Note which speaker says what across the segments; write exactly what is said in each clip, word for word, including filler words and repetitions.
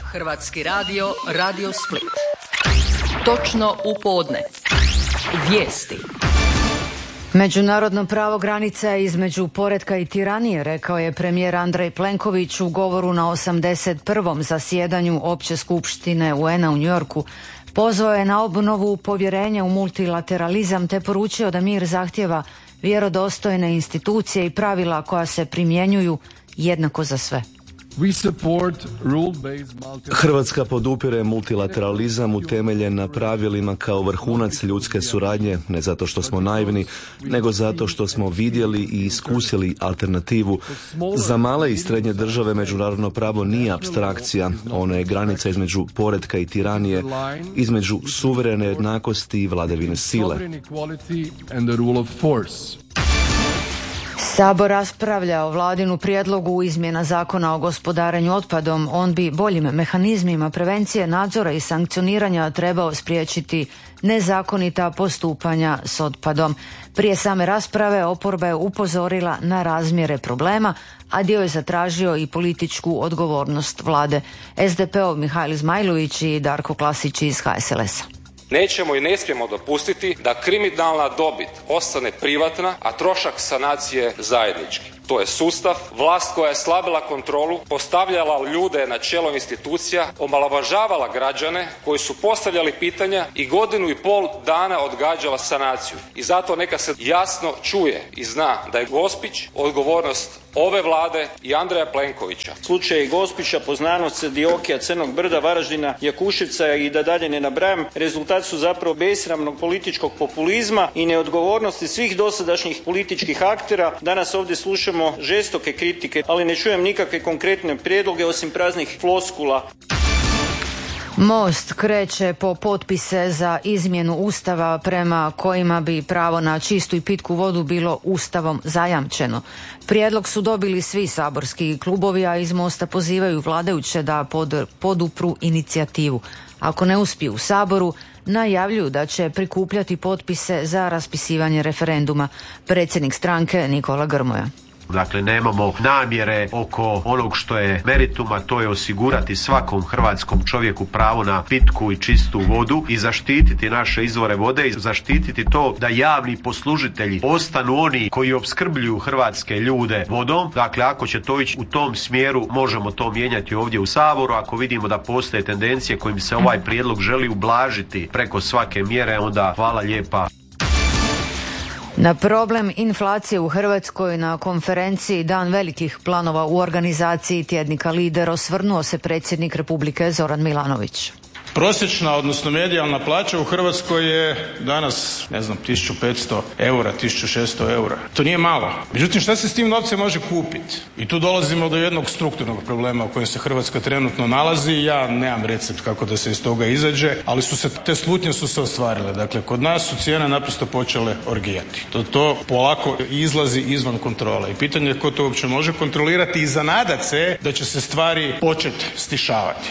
Speaker 1: Hrvatski radio, Radio Split. Točno u podne. Vijesti.
Speaker 2: Međunarodno pravo granica je između poretka i tiranije, rekao je premijer Andrej Plenković u govoru na osamdeset prvom zasjedanju Opće skupštine U N-a u Njujorku. Pozvao je na obnovu povjerenja u multilateralizam te poručio da mir zahtijeva vjerodostojne institucije i pravila koja se primjenjuju jednako za sve.
Speaker 3: Hrvatska podupire multilateralizam utemeljen na pravilima kao vrhunac ljudske suradnje, ne zato što smo naivni, nego zato što smo vidjeli i iskusili alternativu. Za male i srednje države međunarodno pravo nije apstrakcija, ono je granica između poretka i tiranije, između suverene jednakosti i vladavine sile.
Speaker 2: Sabor raspravlja o vladinu prijedlogu izmjena zakona o gospodarenju otpadom. On bi boljim mehanizmima prevencije, nadzora i sankcioniranja trebao spriječiti nezakonita postupanja s otpadom. Prije same rasprave oporba je upozorila na razmjere problema, a dio je zatražio i političku odgovornost vlade. S D P-ov Mihajl Zmajlović i Darko Klasić iz H S L S-a.
Speaker 4: Nećemo i ne smijemo dopustiti da kriminalna dobit ostane privatna, a trošak sanacije zajednički. To je sustav, vlast koja je slabila kontrolu, postavljala ljude na čelo institucija, omalovažavala građane koji su postavljali pitanja i godinu i pol dana odgađala sanaciju. I zato neka se jasno čuje i zna da je Gospić odgovornost ove vlade i Andreja Plenkovića.
Speaker 5: Slučaj Gospića, Poznanovca, Diokija, Crnog brda, Varaždina, Jakuševca i da dalje ne nabrajam, rezultat su zapravo besramnog političkog populizma i neodgovornosti svih dosadašnjih političkih aktera. Danas ovdje slušamo žestoke kritike, ali ne čujem nikakve konkretne prijedloge osim praznih floskula.
Speaker 2: Most kreće po potpise za izmjenu Ustava prema kojima bi pravo na čistu i pitku vodu bilo Ustavom zajamčeno. Prijedlog su dobili svi saborski klubovi, a iz Mosta pozivaju vladajuće da pod, podupru inicijativu. Ako ne uspiju u Saboru, najavljuju da će prikupljati potpise za raspisivanje referenduma. Predsjednik stranke Nikola Grmoja.
Speaker 6: Dakle, nemamo namjere oko onog što je merituma, to je osigurati svakom hrvatskom čovjeku pravo na pitku i čistu vodu i zaštititi naše izvore vode i zaštititi to da javni poslužitelji ostanu oni koji opskrbljuju hrvatske ljude vodom. Dakle, ako će to ići u tom smjeru, možemo to mijenjati ovdje u Saboru. Ako vidimo da postoje tendencije kojim se ovaj prijedlog želi ublažiti preko svake mjere, onda hvala lijepa.
Speaker 2: Na problem inflacije u Hrvatskoj na konferenciji Dan velikih planova u organizaciji tjednika Lider osvrnuo se predsjednik Republike Zoran Milanović.
Speaker 7: Prosječna, odnosno medijalna plaća u Hrvatskoj je danas, ne znam, tisuću petsto eura, tisuću šesto eura. To nije malo. Međutim, šta se s tim novcem može kupiti? I tu dolazimo do jednog strukturnog problema u kojem se Hrvatska trenutno nalazi. Ja nemam recept kako da se iz toga izađe, ali su se, te slutnje su se ostvarile. Dakle, kod nas su cijene naprosto počele orgijati. To, to polako izlazi izvan kontrole. I pitanje je ko to uopće može kontrolirati i zanadat se da će se stvari početi stišavati.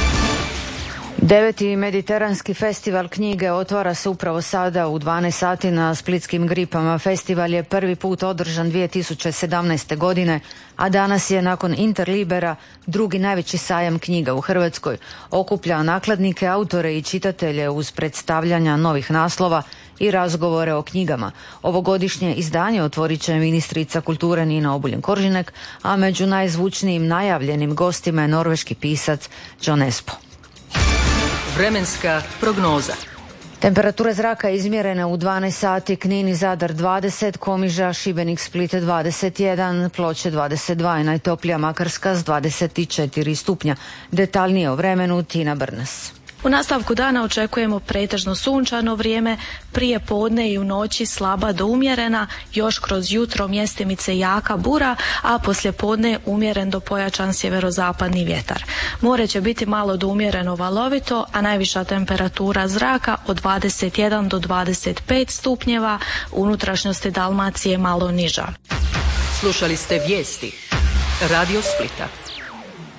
Speaker 2: Deveti Mediteranski festival knjige otvara se upravo sada u dvanaest sati na Splitskim Gripama. Festival je prvi put održan dvije tisuće sedamnaeste. godine, a danas je nakon Interlibera drugi najveći sajam knjiga u Hrvatskoj. Okuplja nakladnike, autore i čitatelje uz predstavljanja novih naslova i razgovore o knjigama. Ovogodišnje izdanje otvorit će ministrica kulture Nina Obuljen Koržinek, a među najzvučnijim najavljenim gostima je norveški pisac John Espo.
Speaker 1: Vremenska prognoza.
Speaker 2: Temperature zraka izmjerene u dvanaest sati, Knin i Zadar dvadeset, Komiža, Šibenik, Split dvadeset jedan, Ploče dvadeset dva i najtoplija Makarska s dvadeset četiri stupnja. Detaljnije o vremenu Tina Brnas.
Speaker 8: U nastavku dana očekujemo pretežno sunčano vrijeme, prije podne i u noći slaba do umjerena, još kroz jutro mjestimice jaka bura, a poslije podne umjeren do pojačan sjeverozapadni vjetar. More će biti malo do umjereno valovito, a najviša temperatura zraka od dvadeset jedan do dvadeset pet stupnjeva, u unutrašnjosti Dalmacije malo niža.
Speaker 1: Slušali ste vijesti Radio Splita.